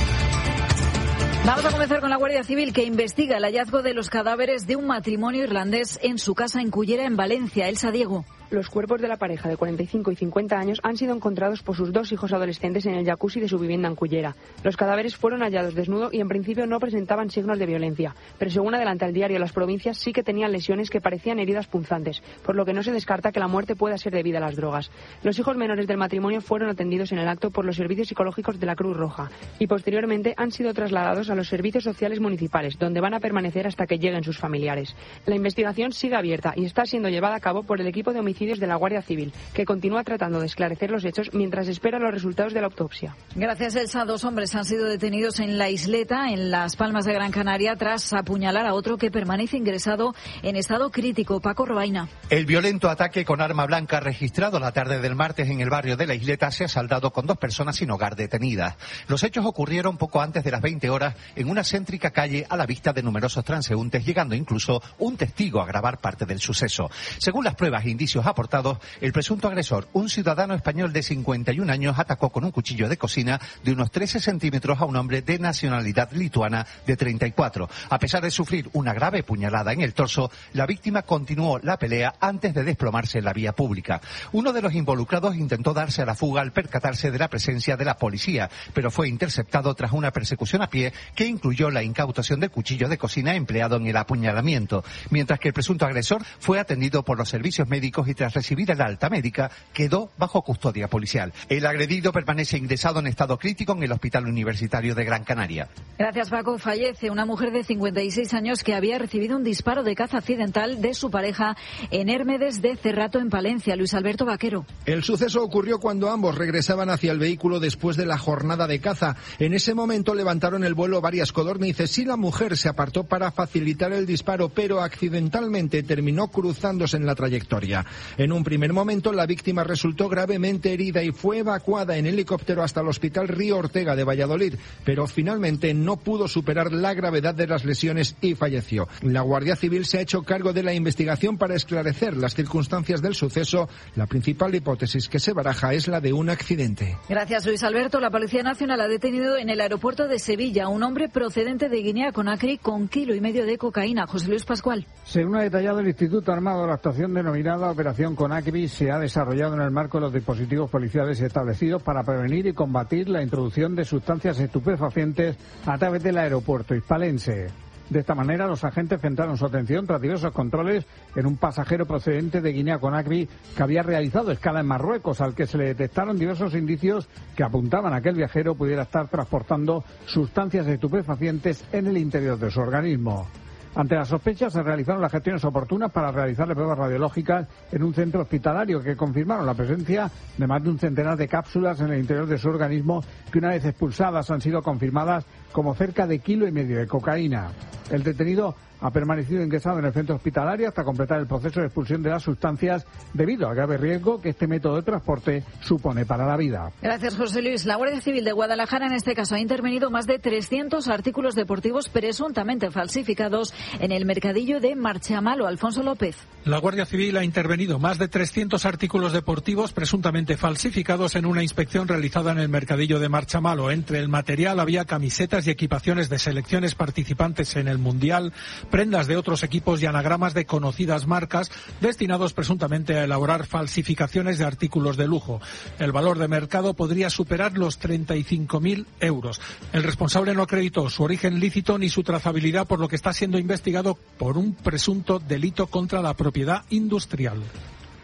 Speaker 2: Vamos a comenzar con la Guardia Civil, que investiga el hallazgo de los cadáveres de un matrimonio irlandés en su casa en Cullera, en Valencia. Elsa Diego.
Speaker 20: Los cuerpos de la pareja de cuarenta y cinco y cincuenta años han sido encontrados por sus dos hijos adolescentes en el jacuzzi de su vivienda en Cullera. Los cadáveres fueron hallados desnudos y en principio no presentaban signos de violencia, pero según adelanta el diario Las Provincias, sí que tenían lesiones que parecían heridas punzantes, por lo que no se descarta que la muerte pueda ser debida a las drogas. Los hijos menores del matrimonio fueron atendidos en el acto por los servicios psicológicos de la Cruz Roja y posteriormente han sido trasladados a los servicios sociales municipales, donde van a permanecer hasta que lleguen sus familiares. La investigación sigue abierta y está siendo llevada a cabo por el equipo de homicidios de la Guardia Civil, que continúa tratando de esclarecer los hechos mientras espera los resultados de la autopsia.
Speaker 2: Gracias, Elsa. Dos hombres han sido detenidos en la Isleta, en Las Palmas de Gran Canaria, tras apuñalar a otro que permanece ingresado en estado crítico. Paco Robaina.
Speaker 9: El violento ataque con arma blanca registrado la tarde del martes en el barrio de la Isleta se ha saldado con dos personas sin hogar detenidas. Los hechos ocurrieron poco antes de las veinte horas en una céntrica calle a la vista de numerosos transeúntes, llegando incluso un testigo a grabar parte del suceso. Según las pruebas e indicios aportados, el presunto agresor, un ciudadano español de cincuenta y un años, atacó con un cuchillo de cocina de unos trece centímetros a un hombre de nacionalidad lituana de treinta y cuatro. A pesar de sufrir una grave puñalada en el torso, la víctima continuó la pelea antes de desplomarse en la vía pública. Uno de los involucrados intentó darse a la fuga al percatarse de la presencia de la policía, pero fue interceptado tras una persecución a pie que incluyó la incautación del cuchillo de cocina empleado en el apuñalamiento, mientras que el presunto agresor fue atendido por los servicios médicos y tras recibir el alta médica quedó bajo custodia policial. El agredido permanece ingresado en estado crítico en el Hospital Universitario de Gran Canaria.
Speaker 2: Gracias, Paco. Fallece una mujer de cincuenta y seis años que había recibido un disparo de caza accidental de su pareja en Hérmedes de Cerrato, en Palencia. Luis Alberto Vaquero.
Speaker 12: El suceso ocurrió cuando ambos regresaban hacia el vehículo después de la jornada de caza. En ese momento levantaron el vuelo varias codornices y la mujer se apartó para facilitar el disparo, pero accidentalmente terminó cruzándose en la trayectoria. En un primer momento, la víctima resultó gravemente herida y fue evacuada en helicóptero hasta el Hospital Río Ortega de Valladolid, pero finalmente no pudo superar la gravedad de las lesiones y falleció. La Guardia Civil se ha hecho cargo de la investigación para esclarecer las circunstancias del suceso. La principal hipótesis que se baraja es la de un accidente.
Speaker 2: Gracias, Luis Alberto. La Policía Nacional ha detenido en el aeropuerto de Sevilla a un hombre procedente de Guinea-Conakry con kilo y medio de cocaína. José Luis Pascual.
Speaker 13: Según ha detallado el Instituto Armado, la actuación denominada Operación Conakry se ha desarrollado en el marco de los dispositivos policiales establecidos para prevenir y combatir la introducción de sustancias estupefacientes a través del aeropuerto hispalense. De esta manera, los agentes centraron su atención tras diversos controles en un pasajero procedente de Guinea-Conakry que había realizado escala en Marruecos, al que se le detectaron diversos indicios que apuntaban a que el viajero pudiera estar transportando sustancias estupefacientes en el interior de su organismo. Ante las sospechas se realizaron las gestiones oportunas para realizarle pruebas radiológicas en un centro hospitalario que confirmaron la presencia de más de un centenar de cápsulas en el interior de su organismo que, una vez expulsadas, han sido confirmadas como cerca de kilo y medio de cocaína. El detenido ha permanecido ingresado en el centro hospitalario hasta completar el proceso de expulsión de las sustancias debido al grave riesgo que este método de transporte supone para la vida.
Speaker 2: Gracias, José Luis. La Guardia Civil de Guadalajara, en este caso, ha intervenido más de trescientos artículos deportivos presuntamente falsificados en el mercadillo de Marchamalo. Alfonso López.
Speaker 14: La Guardia Civil ha intervenido más de trescientos artículos deportivos presuntamente falsificados en una inspección realizada en el mercadillo de Marchamalo. Entre el material había camisetas y equipaciones de selecciones participantes en el Mundial, prendas de otros equipos y anagramas de conocidas marcas destinados presuntamente a elaborar falsificaciones de artículos de lujo. El valor de mercado podría superar los treinta y cinco mil euros. El responsable no acreditó su origen lícito ni su trazabilidad, por lo que está siendo investigado por un presunto delito contra la propiedad industrial.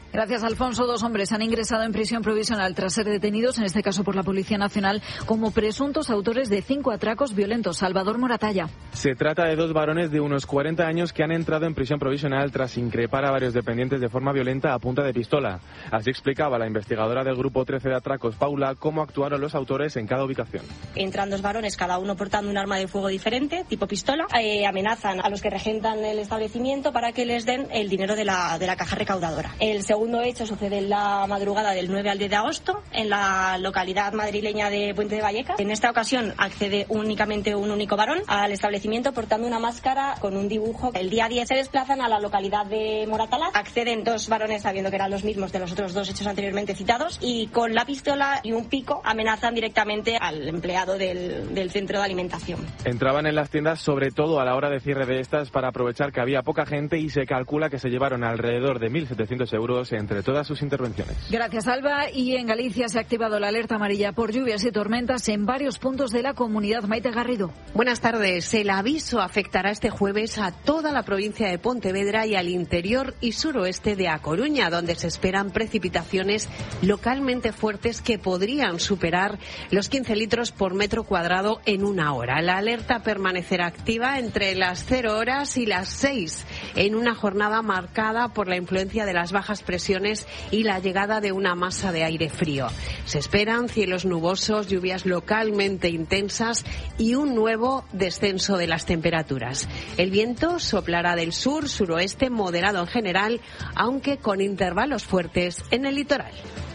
Speaker 2: Gracias, Alfonso. Dos hombres han ingresado en prisión provisional tras ser detenidos, en este caso por la Policía Nacional, como presuntos autores de cinco atracos violentos. Salvador Moratalla.
Speaker 15: Se trata de dos varones de unos cuarenta años que han entrado en prisión provisional tras increpar a varios dependientes de forma violenta a punta de pistola. Así explicaba la investigadora del Grupo trece de Atracos, Paula, cómo actuaron los autores en cada ubicación.
Speaker 16: Entran dos varones, cada uno portando un arma de fuego diferente, tipo pistola. Eh, amenazan a los que regentan el establecimiento para que les den el dinero de la, de la caja recaudadora. El segundo El segundo hecho sucede en la madrugada del nueve al diez de agosto en la localidad madrileña de Puente de Vallecas. En esta ocasión accede únicamente un único varón al establecimiento portando una máscara con un dibujo. El día diez se desplazan a la localidad de Moratalaz. Acceden dos varones sabiendo que eran los mismos de los otros dos hechos anteriormente citados y con la pistola y un pico amenazan directamente al empleado del, del centro de alimentación.
Speaker 15: Entraban en las tiendas sobre todo a la hora de cierre de estas para aprovechar que había poca gente y se calcula que se llevaron alrededor de mil setecientos euros entre todas sus intervenciones.
Speaker 2: Gracias, Alba. Y en Galicia se ha activado la alerta amarilla por lluvias y tormentas en varios puntos de la comunidad. Maite Garrido.
Speaker 4: Buenas tardes. El aviso afectará este jueves a toda la provincia de Pontevedra y al interior y suroeste de A Coruña, donde se esperan precipitaciones localmente fuertes que podrían superar los quince litros por metro cuadrado en una hora. La alerta permanecerá activa entre las cero horas y las seis, en una jornada marcada por la influencia de las bajas presiones y la llegada de una masa de aire frío. Se esperan cielos nubosos, lluvias localmente intensas y un nuevo descenso de las temperaturas. El viento soplará del sur, suroeste, moderado en general, aunque con intervalos fuertes en el litoral.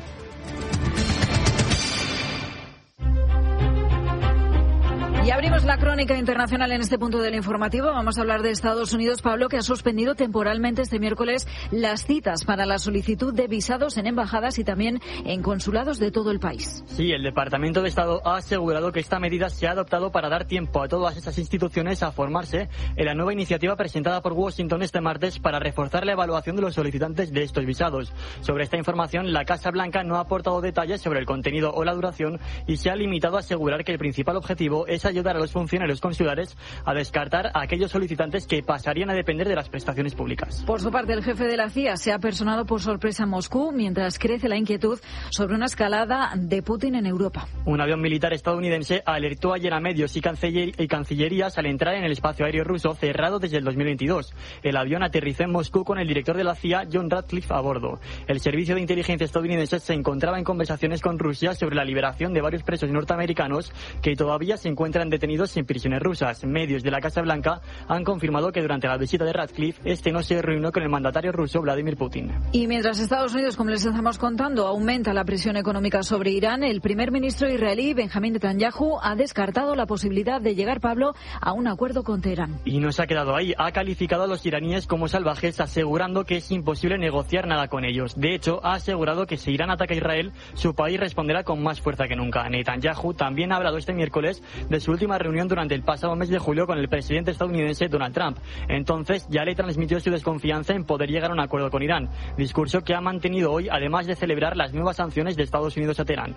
Speaker 2: Y abrimos la crónica internacional en este punto del informativo. Vamos a hablar de Estados Unidos, Pablo, que ha suspendido temporalmente este miércoles las citas para la solicitud de visados en embajadas y también en consulados de todo el país.
Speaker 17: Sí, el Departamento de Estado ha asegurado que esta medida se ha adoptado para dar tiempo a todas esas instituciones a formarse en la nueva iniciativa presentada por Washington este martes para reforzar la evaluación de los solicitantes de estos visados. Sobre esta información, la Casa Blanca no ha aportado detalles sobre el contenido o la duración y se ha limitado a asegurar que el principal objetivo es ayudar a los funcionarios consulares a descartar a aquellos solicitantes que pasarían a depender de las prestaciones públicas.
Speaker 2: Por su parte, el jefe de la C I A se ha personado por sorpresa en Moscú mientras crece la inquietud sobre una escalada de Putin en Europa.
Speaker 17: Un avión militar estadounidense alertó ayer a medios y, canciller- y cancillerías al entrar en el espacio aéreo ruso cerrado desde el dos mil veintidós. El avión aterrizó en Moscú con el director de la C I A, John Ratcliffe, a bordo. El servicio de inteligencia estadounidense se encontraba en conversaciones con Rusia sobre la liberación de varios presos norteamericanos que todavía se encuentran detenidos en prisiones rusas. Medios de la Casa Blanca han confirmado que durante la visita de Ratcliffe, este no se reunió con el mandatario ruso Vladimir Putin.
Speaker 2: Y mientras Estados Unidos, como les estamos contando, aumenta la presión económica sobre Irán, el primer ministro israelí Benjamín Netanyahu ha descartado la posibilidad de llegar, Pablo, a un acuerdo con Teherán.
Speaker 17: Y no se ha quedado ahí. Ha calificado a los iraníes como salvajes, asegurando que es imposible negociar nada con ellos. De hecho, ha asegurado que si Irán ataca a Israel, su país responderá con más fuerza que nunca. Netanyahu también ha hablado este miércoles de su última reunión durante el pasado mes de julio con el presidente estadounidense Donald Trump. Entonces ya le transmitió su desconfianza en poder llegar a un acuerdo con Irán, discurso que ha mantenido hoy, además de celebrar las nuevas sanciones de Estados Unidos a Teherán.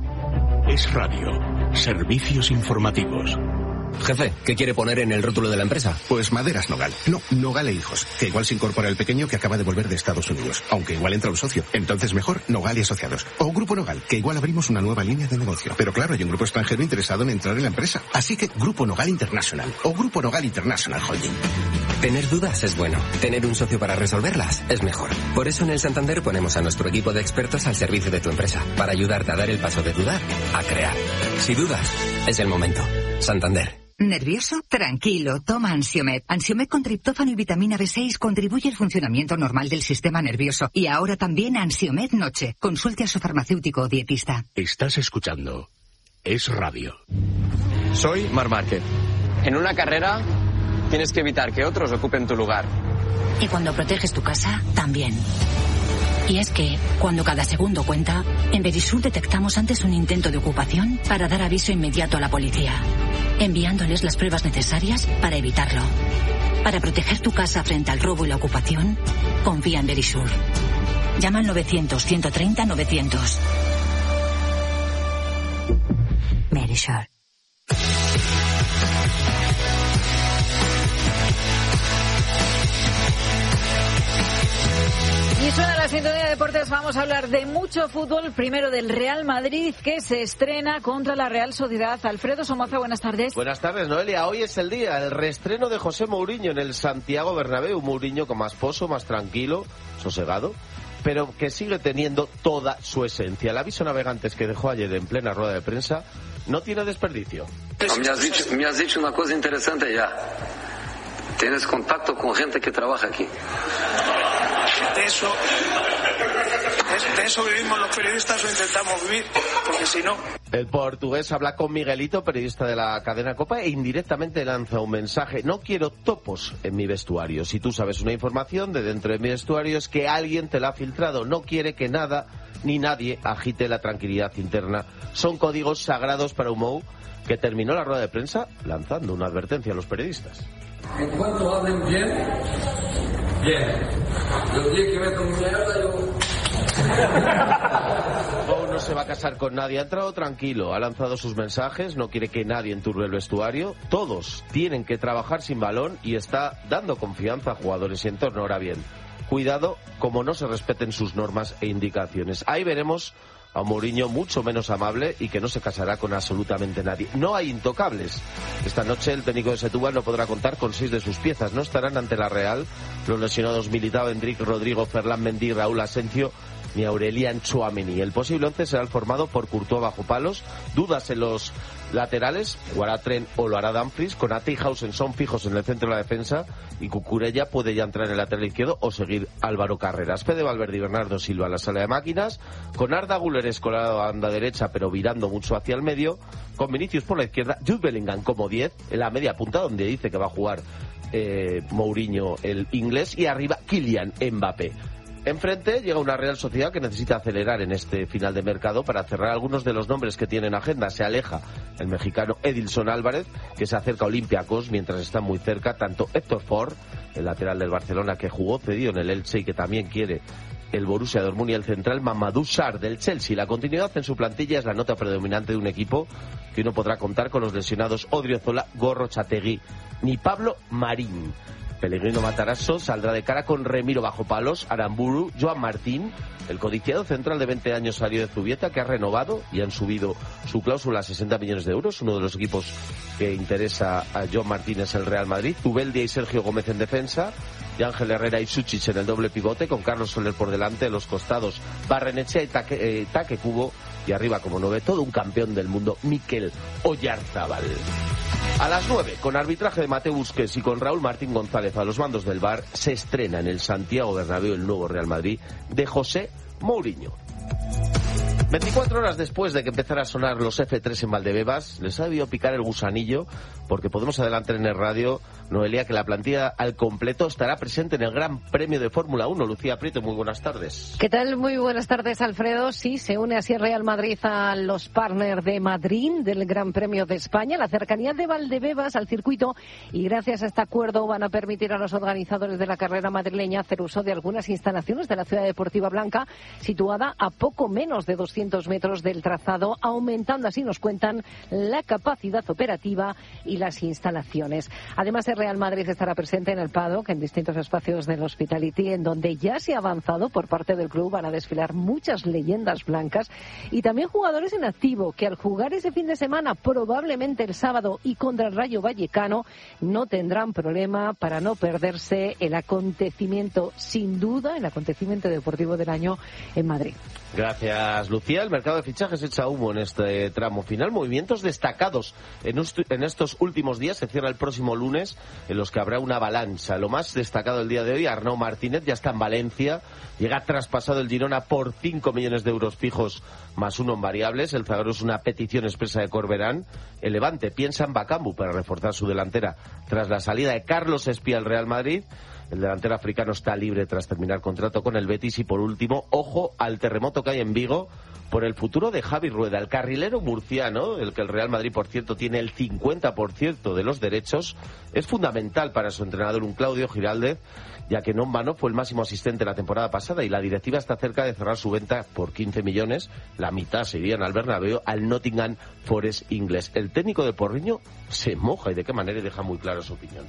Speaker 5: Es Radio, servicios informativos.
Speaker 18: Jefe, ¿qué quiere poner en el rótulo de la empresa? Pues Maderas Nogal. No, Nogal e Hijos, que igual se incorpora el pequeño que acaba de volver de Estados Unidos, aunque igual entra un socio. Entonces mejor Nogal y Asociados. O Grupo Nogal, que igual abrimos una nueva línea de negocio. Pero claro, hay un grupo extranjero interesado en entrar en la empresa. Así que Grupo Nogal International o Grupo Nogal International Holding.
Speaker 19: Tener dudas es bueno. Tener un socio para resolverlas es mejor. Por eso en el Santander ponemos a nuestro equipo de expertos al servicio de tu empresa, para ayudarte a dar el paso de dudar a crear. Si dudas, es el momento. Santander.
Speaker 21: ¿Nervioso? Tranquilo, toma Ansiomed. Ansiomed con triptófano y vitamina B seis contribuye al funcionamiento normal del sistema nervioso. Y ahora también Ansiomed Noche. Consulte a su farmacéutico o dietista.
Speaker 5: Estás escuchando Es Radio.
Speaker 27: Soy Marc Márquez. En una carrera tienes que evitar que otros ocupen tu lugar.
Speaker 28: Y cuando proteges tu casa, también. Y es que, cuando cada segundo cuenta, en Verisur detectamos antes un intento de ocupación para dar aviso inmediato a la policía, enviándoles las pruebas necesarias para evitarlo. Para proteger tu casa frente al robo y la ocupación, confía en Verisur. Llama al novecientos, ciento treinta, novecientos. Verisur.
Speaker 2: Y suena la Sintonía de Deportes vamos a hablar de mucho fútbol. Primero del Real Madrid, que se estrena contra la Real Sociedad. Alfredo Somoza, buenas tardes.
Speaker 1: Buenas tardes, Noelia. Hoy es el día, el reestreno de José Mourinho en el Santiago Bernabéu. Mourinho con más pozo, más tranquilo, sosegado, pero que sigue teniendo toda su esencia. El aviso navegantes que dejó ayer en plena rueda de prensa no tiene desperdicio.
Speaker 3: Me has dicho, me has dicho una cosa interesante ya. Tienes contacto con gente que trabaja aquí.
Speaker 6: De eso, de, de eso vivimos los periodistas o intentamos vivir, porque si no...
Speaker 1: El portugués habla con Miguelito, periodista de la cadena COPA, e indirectamente lanza un mensaje. No quiero topos en mi vestuario. Si tú sabes una información de dentro de mi vestuario es que alguien te la ha filtrado. No quiere que nada ni nadie agite la tranquilidad interna. Son códigos sagrados para un Mou que terminó la rueda de prensa lanzando una advertencia a los periodistas.
Speaker 3: En cuanto hablen bien, bien. Los días que me con mierda, yo...
Speaker 1: Mou no se va a casar con nadie, ha entrado tranquilo, ha lanzado sus mensajes, no quiere que nadie enturbe el vestuario. Todos tienen que trabajar sin balón y está dando confianza a jugadores y entorno. Ahora bien, cuidado como no se respeten sus normas e indicaciones. Ahí veremos a un Mourinho mucho menos amable y que no se casará con absolutamente nadie. No hay intocables. Esta noche el técnico de Setúbal no podrá contar con seis de sus piezas. No estarán ante la Real los lesionados Militao, Endrick, Rodrigo, Ferland Mendy, Raúl Asencio ni Aurelian Tchouaméni. El posible once será el formado por Courtois bajo palos, dudas en los laterales, jugará Trent o lo hará Dumfries, con Ate y Hausen son fijos en el centro de la defensa y Cucurella puede ya entrar en el lateral izquierdo o seguir Álvaro Carreras. Fede Valverde y Bernardo Silva en la sala de máquinas, con Arda Güler escolado a banda derecha pero virando mucho hacia el medio, con Vinicius por la izquierda, Jude Bellingham como diez en la media punta donde dice que va a jugar eh, Mourinho el inglés, y arriba Kylian Mbappé. Enfrente llega una Real Sociedad que necesita acelerar en este final de mercado para cerrar algunos de los nombres que tienen agenda. Se aleja el mexicano Edilson Álvarez, que se acerca a Olympiacos, mientras están muy cerca tanto Héctor Ford, el lateral del Barcelona que jugó cedido en el Elche y que también quiere el Borussia Dortmund, y el central Mamadou Sarr del Chelsea. La continuidad en su plantilla es la nota predominante de un equipo que no podrá contar con los lesionados Odriozola, Gorrochategui ni Pablo Marín. Pellegrino Matarazzo saldrá de cara con Remiro bajo palos, Aramburu, Joan Martín, el codiciado central de veinte años salió de Zubieta, que ha renovado y han subido su cláusula a sesenta millones de euros. Uno de los equipos que interesa a Joan Martín es el Real Madrid. Zubeldia y Sergio Gómez en defensa, y Ángel Herrera y Suchich en el doble pivote, con Carlos Soler por delante, en los costados Barrenechea y Taque, eh, Taque Cubo, y arriba como nueve todo un campeón del mundo, Mikel Oyarzábal. A las nueve, con arbitraje de Mateo Busquets y con Raúl Martín González a los mandos del V A R, se estrena en el Santiago Bernabéu el nuevo Real Madrid de José Mourinho. veinticuatro horas después de que empezara a sonar los F tres en Valdebebas, les ha debido picar el gusanillo, porque podemos adelantar en el radio, Noelia, que la plantilla al completo estará presente en el Gran Premio de Fórmula uno. Lucía Prieto, muy buenas tardes.
Speaker 4: ¿Qué tal? Muy buenas tardes, Alfredo. Sí, se une así el Real Madrid a los partners de Madrid del Gran Premio de España. La cercanía de Valdebebas al circuito, y gracias a este acuerdo van a permitir a los organizadores de la carrera madrileña hacer uso de algunas instalaciones de la Ciudad Deportiva Blanca, situada a poco menos de doscientos metros del trazado, aumentando, así nos cuentan, la capacidad operativa y las instalaciones. Además, el Real Madrid estará presente en el paddock, en distintos espacios del Hospitality, en donde ya se ha avanzado por parte del club. Van a desfilar muchas leyendas blancas y también jugadores en activo que, al jugar ese fin de semana, probablemente el sábado, y contra el Rayo Vallecano, no tendrán problema para no perderse el acontecimiento, sin duda, el acontecimiento deportivo del año en Madrid.
Speaker 1: Gracias, Lucía. El mercado de fichajes echa humo en este tramo final. Movimientos destacados en, en estos últimos días. Se cierra el próximo lunes, en los que habrá una avalancha. Lo más destacado el día de hoy, Arnau Martínez ya está en Valencia. Llega traspasado el Girona por cinco millones de euros fijos más uno en variables. El zaguero es una petición expresa de Corberán. El Levante piensa en Bakambu para reforzar su delantera tras la salida de Carlos Espía al Real Madrid. El delantero africano está libre tras terminar contrato con el Betis. Y por último, ojo al terremoto que hay en Vigo por el futuro de Javi Rueda, el carrilero murciano, el que el Real Madrid, por cierto, tiene el cincuenta por ciento de los derechos. Es fundamental para su entrenador, un Claudio Giraldez, ya que no en vano fue el máximo asistente la temporada pasada, y la directiva está cerca de cerrar su venta por quince millones. La mitad se irían al Bernabéu, al Nottingham Forest inglés. El técnico de Porriño se moja, y de qué manera, y deja muy claro su opinión.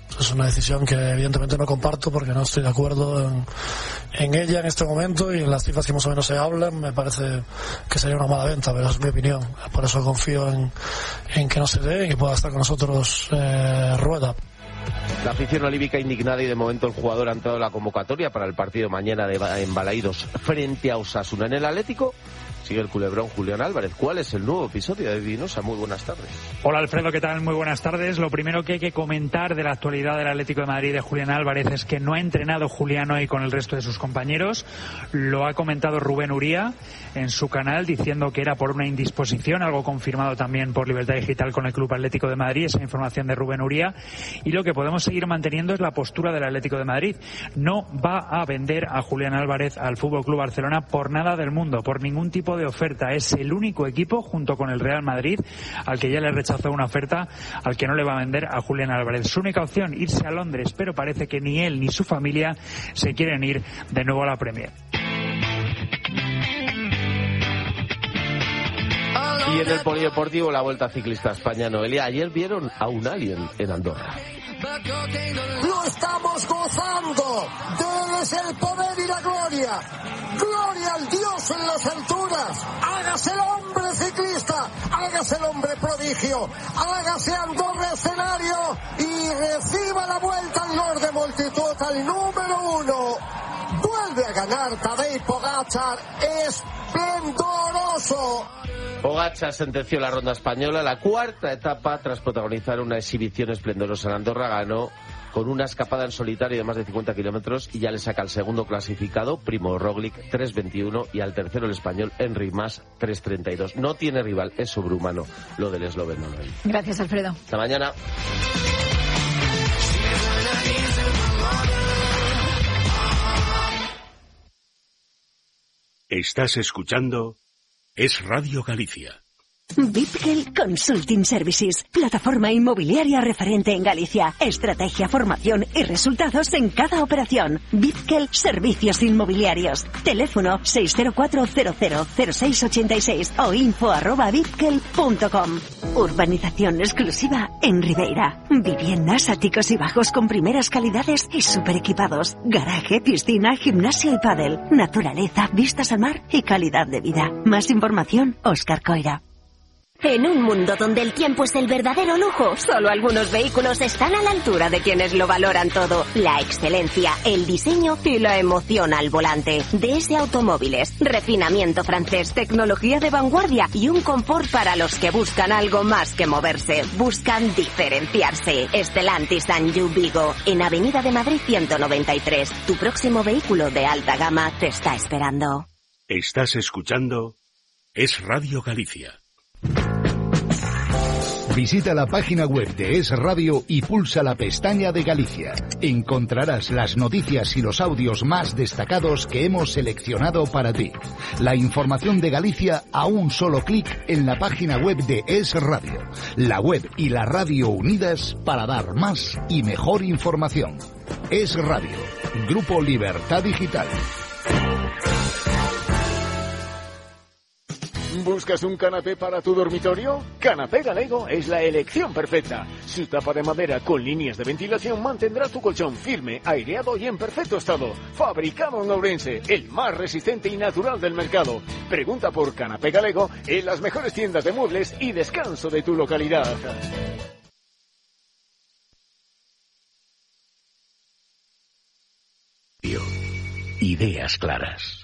Speaker 7: Es una decisión que evidentemente no comparto porque no estoy de acuerdo en, en ella en este momento y en las cifras que más o menos se hablan. Me parece que sería una mala venta, pero es mi opinión. Por eso confío en, en que no se dé y que pueda estar con nosotros eh, Rueda.
Speaker 1: La afición olímpica indignada y de momento el jugador ha entrado en la convocatoria para el partido mañana de, en Balaídos frente a Osasuna. En el Atlético sigue el culebrón Julián Álvarez. ¿Cuál es el nuevo episodio de Vinosa? Muy buenas tardes.
Speaker 8: Hola Alfredo, ¿qué tal? Muy buenas tardes. Lo primero que hay que comentar de la actualidad del Atlético de Madrid de Julián Álvarez es que no ha entrenado Julián hoy con el resto de sus compañeros. Lo ha comentado Rubén Uría en su canal diciendo que era por una indisposición, algo confirmado también por Libertad Digital con el Club Atlético de Madrid, esa información de Rubén Uría. Y lo que podemos seguir manteniendo es la postura del Atlético de Madrid. No va a vender a Julián Álvarez al Fútbol Club Barcelona por nada del mundo, por ningún tipo de oferta. Es el único equipo, junto con el Real Madrid, al que ya le rechazó una oferta, al que no le va a vender a Julián Álvarez. Su única opción, irse a Londres, pero parece que ni él ni su familia se quieren ir de nuevo a la Premier.
Speaker 1: Y en el polideportivo, la Vuelta Ciclista a España, Noelia. Ayer vieron a un alien en Andorra.
Speaker 10: Lo estamos gozando. De él es el poder y la gloria. Gloria al Dios en las alturas. Hágase el hombre ciclista. Hágase el hombre prodigio. Hágase Andorra escenario. Y reciba la vuelta al Lord de multitud al número uno. Vuelve a ganar Tadej Pogačar. Esplendoroso.
Speaker 1: Pogačar sentenció la ronda española. La cuarta etapa, tras protagonizar una exhibición esplendorosa en Andorra, ganó con una escapada en solitario de más de cincuenta kilómetros y ya le saca al segundo clasificado, Primo Roglic, tres veintiuno, y al tercero, el español Enric Mas, tres treinta y dos. No tiene rival, es sobrehumano lo del esloveno.
Speaker 2: Gracias, Alfredo.
Speaker 1: Hasta mañana.
Speaker 5: Estás escuchando Es Radio Galicia.
Speaker 11: Bitgel Consulting Services, plataforma inmobiliaria referente en Galicia. Estrategia, formación y resultados en cada operación. Bitgel Servicios Inmobiliarios. Teléfono seis cero cuatro cero cero cero seis ocho seis o info arroba bitgel punto com. Urbanización exclusiva en Ribeira. Viviendas, áticos y bajos con primeras calidades y super equipados. Garaje, piscina, gimnasio y pádel. Naturaleza, vistas al mar y calidad de vida. Más información, Óscar Coira.
Speaker 22: En un mundo donde el tiempo es el verdadero lujo, solo algunos vehículos están a la altura de quienes lo valoran todo. La excelencia, el diseño y la emoción al volante. D S Automóviles, refinamiento francés, tecnología de vanguardia y un confort para los que buscan algo más que moverse. Buscan diferenciarse. Stellantis and You Vigo, en Avenida de Madrid ciento noventa y tres. Tu próximo vehículo de alta gama te está esperando.
Speaker 5: Estás escuchando Es Radio Galicia.
Speaker 23: Visita la página web de Es Radio y pulsa la pestaña de Galicia. Encontrarás las noticias y los audios más destacados que hemos seleccionado para ti. La información de Galicia a un solo clic en la página web de Es Radio. La web y la radio unidas para dar más y mejor información. Es Radio, Grupo Libertad Digital.
Speaker 24: ¿Buscas un canapé para tu dormitorio? Canapé Galego es la elección perfecta. Su tapa de madera con líneas de ventilación mantendrá tu colchón firme, aireado y en perfecto estado. Fabricado en Ourense, el más resistente y natural del mercado. Pregunta por Canapé Galego en las mejores tiendas de muebles y descanso de tu localidad.
Speaker 5: Ideas claras.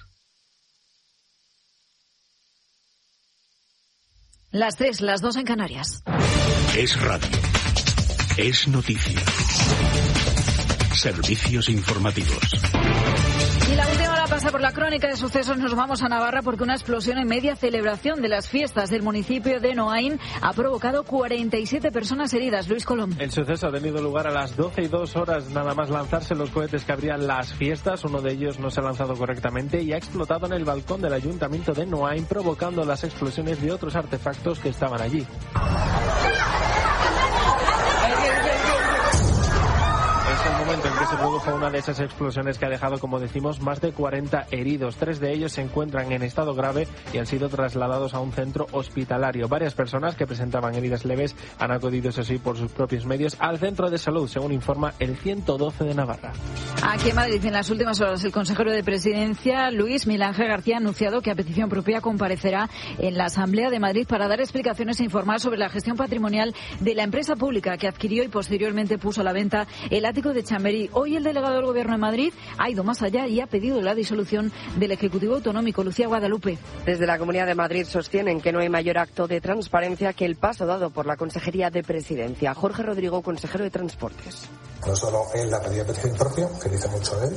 Speaker 2: Las tres, las dos en Canarias.
Speaker 5: Es radio. Es noticia. Servicios informativos.
Speaker 2: Y la última hora pasa por la crónica de sucesos. Nos vamos a Navarra porque una explosión en media celebración de las fiestas del municipio de Noain ha provocado cuarenta y siete personas heridas. Luis Colón.
Speaker 15: El suceso ha tenido lugar a las doce y dos horas nada más lanzarse los cohetes que abrían las fiestas. Uno de ellos no se ha lanzado correctamente y ha explotado en el balcón del ayuntamiento de Noain, provocando las explosiones de otros artefactos que estaban allí. Es el momento en que que se produjo una de esas explosiones que ha dejado, como decimos, más de cuarenta heridos. Tres de ellos se encuentran en estado grave y han sido trasladados a un centro hospitalario. Varias personas que presentaban heridas leves han acudido, eso sí, por sus propios medios al centro de salud, según informa el ciento doce de Navarra.
Speaker 2: Aquí en Madrid, en las últimas horas, el consejero de Presidencia, Luis Miguel Ángel García, ha anunciado que a petición propia comparecerá en la Asamblea de Madrid para dar explicaciones e informar sobre la gestión patrimonial de la empresa pública que adquirió y posteriormente puso a la venta el ático de Chamberí. Hoy el delegado del Gobierno de Madrid ha ido más allá y ha pedido la disolución del Ejecutivo Autonómico. Lucía Guadalupe.
Speaker 9: Desde la Comunidad de Madrid sostienen que no hay mayor acto de transparencia que el paso dado por la Consejería de Presidencia. Jorge Rodrigo, consejero de Transportes.
Speaker 12: No solo él la pedía petición propia, que dice mucho él,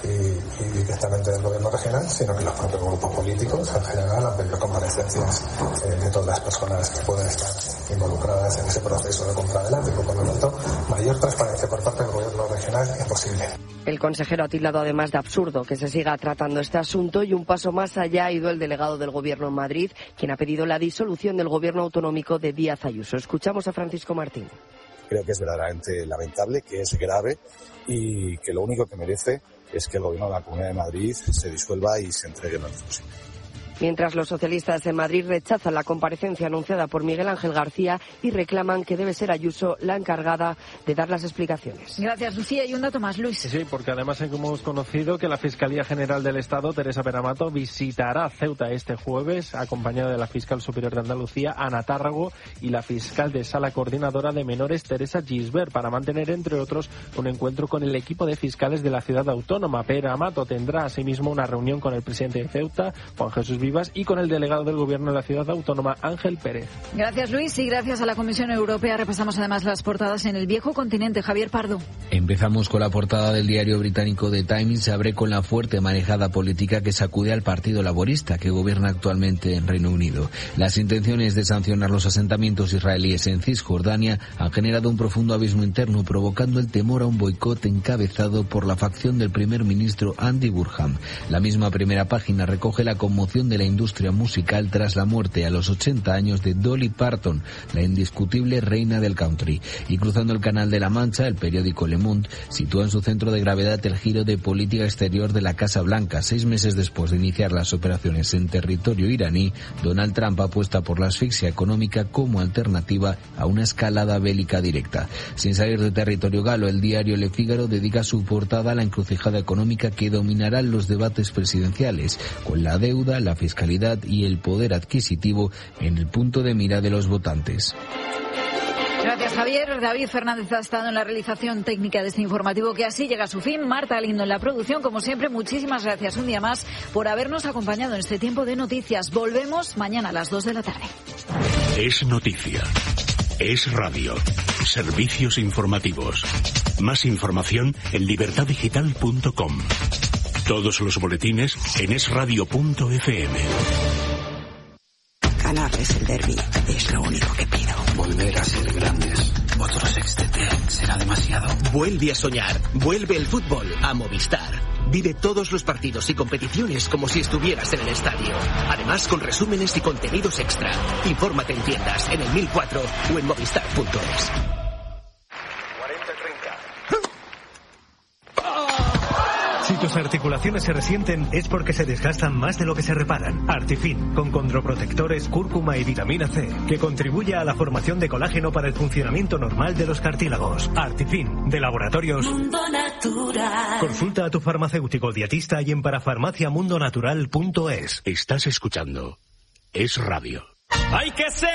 Speaker 12: y, y directamente del gobierno regional, sino que los propios grupos políticos en general han pedido comparecencias eh, de todas las personas que pueden estar involucradas en ese proceso de compra del ático. Por lo tanto, mayor transparencia por parte del gobierno regional imposible.
Speaker 9: El consejero ha tildado además de absurdo que se siga tratando este asunto, y un paso más allá ha ido el delegado del Gobierno en Madrid, quien ha pedido la disolución del Gobierno autonómico de Díaz Ayuso. Escuchamos a Francisco Martín.
Speaker 13: Creo que es verdaderamente lamentable, que es grave y que lo único que merece es que el Gobierno de la Comunidad de Madrid se disuelva y se entregue lo antes posible.
Speaker 9: Mientras los socialistas en Madrid rechazan la comparecencia anunciada por Miguel Ángel García y reclaman que debe ser Ayuso la encargada de dar las explicaciones.
Speaker 2: Gracias, Lucía. Y un dato más, Luis.
Speaker 15: Sí, porque además hemos conocido que la Fiscalía General del Estado, Teresa Peramato, visitará Ceuta este jueves, acompañada de la Fiscal Superior de Andalucía, Ana Tárrago, y la Fiscal de Sala Coordinadora de Menores, Teresa Gisbert, para mantener, entre otros, un encuentro con el equipo de fiscales de la ciudad autónoma. Peramato tendrá asimismo una reunión con el presidente de Ceuta, Juan Jesús Vivas, y con el delegado del Gobierno de la ciudad autónoma, Ángel Pérez.
Speaker 2: Gracias, Luis, y gracias a la Comisión Europea repasamos además las portadas en el viejo continente. Javier Pardo.
Speaker 14: Empezamos con la portada del diario británico The Times. Se abre con la fuerte manejada política que sacude al Partido Laborista, que gobierna actualmente en Reino Unido. Las intenciones de sancionar los asentamientos israelíes en Cisjordania han generado un profundo abismo interno, provocando el temor a un boicot encabezado por la facción del primer ministro Andy Burnham. La misma primera página recoge la conmoción de la industria musical tras la muerte a los ochenta años de Dolly Parton, la indiscutible reina del country. Y cruzando el Canal de la Mancha, el periódico Le Monde sitúa en su centro de gravedad el giro de política exterior de la Casa Blanca. Seis meses después de iniciar las operaciones en territorio iraní, Donald Trump apuesta por la asfixia económica como alternativa a una escalada bélica directa. Sin salir de territorio galo, el diario Le Figaro dedica su portada a la encrucijada económica que dominará los debates presidenciales, con la deuda, la fiscalidad y el poder adquisitivo en el punto de mira de los votantes.
Speaker 2: Gracias, Javier. David Fernández ha estado en la realización técnica de este informativo, que así llega a su fin. Marta Lindo en la producción. Como siempre, muchísimas gracias un día más por habernos acompañado en este tiempo de noticias. Volvemos mañana a las dos de la tarde.
Speaker 5: Es noticia. Es radio. Servicios informativos. Más información en libertad digital punto com. Todos los boletines en es radio punto efe eme.
Speaker 16: Ganarles el derbi es lo único que pido.
Speaker 20: Volver a ser grandes. Otro sextete será demasiado.
Speaker 25: Vuelve a soñar. Vuelve el fútbol a Movistar. Vive todos los partidos y competiciones como si estuvieras en el estadio. Además, con resúmenes y contenidos extra. Infórmate en tiendas, en el mil cuatro o en movistar punto es.
Speaker 26: Si tus articulaciones se resienten es porque se desgastan más de lo que se reparan. Artifin, con condroprotectores, cúrcuma y vitamina C, que contribuye a la formación de colágeno para el funcionamiento normal de los cartílagos. Artifin, de Laboratorios
Speaker 29: Mundo Natural.
Speaker 26: Consulta a tu farmacéutico dietista y en parafarmacia mundo natural punto es.
Speaker 5: Estás escuchando Es Radio.
Speaker 29: Hay que ser